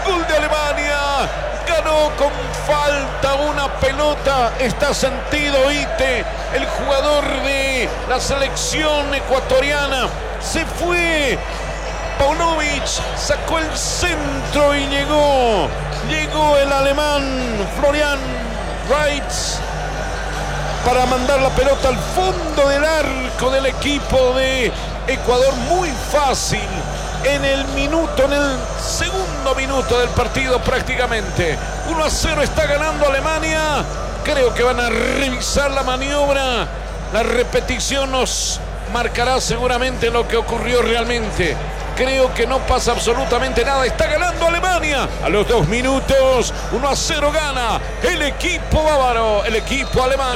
Gol de Alemania. Ganó con falta una pelota. Está sentido Ite, el jugador de la selección ecuatoriana. Se fue. Paunovic sacó el centro y llegó el alemán Florian Wirtz para mandar la pelota al fondo del arco del equipo de Ecuador. Muy fácil en el segundo minuto del partido prácticamente. 1-0 está ganando Alemania. Creo que van a revisar la maniobra. La repetición nos marcará seguramente lo que ocurrió realmente. Creo que no pasa absolutamente nada. Está ganando Alemania. A los 2 minutos, 1-0 gana el equipo bávaro, el equipo alemán.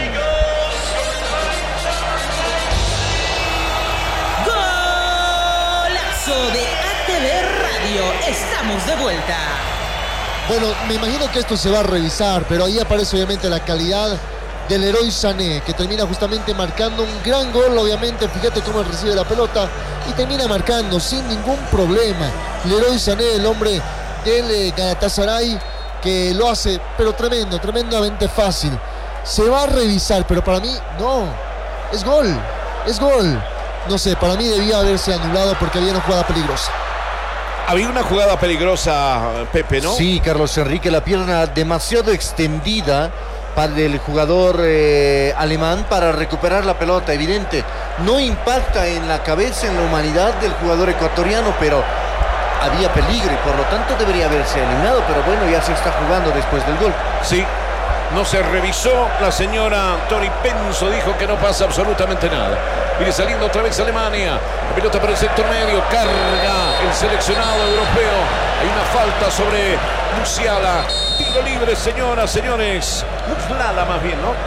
Golazo de ATV Radio. Estamos de vuelta. Bueno, me imagino que esto se va a revisar, pero ahí aparece obviamente la calidad del Leroy Sané, que termina justamente marcando un gran gol. Obviamente, fíjate cómo recibe la pelota y termina marcando sin ningún problema. Leroy Sané, el hombre del Galatasaray, que lo hace, pero tremendamente fácil. Se va a revisar, pero para mí, no. Es gol. No sé, para mí debía haberse anulado porque había una jugada peligrosa. Había una jugada peligrosa, Pepe, ¿no? Sí, Carlos Enrique, la pierna demasiado extendida para el jugador alemán para recuperar la pelota, evidente. No impacta en la cabeza, en la humanidad del jugador ecuatoriano, pero había peligro y por lo tanto debería haberse eliminado, pero bueno, ya se está jugando después del gol. Sí, no se revisó. La señora Tori Penso dijo que no pasa absolutamente nada. Viene saliendo otra vez Alemania. La pelota para el sector medio. Carga el seleccionado europeo. Hay una falta sobre Musiala. Tiro libre, señoras, señores. Musiala más bien, ¿no?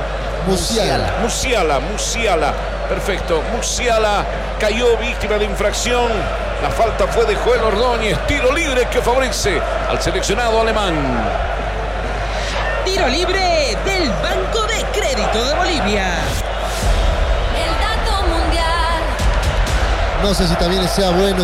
Musiala. Perfecto. Musiala cayó víctima de infracción. La falta fue de Joel Ordóñez. Tiro libre que favorece al seleccionado alemán. Tiro libre del Banco de Crédito de Bolivia. El dato mundial. No sé si también sea bueno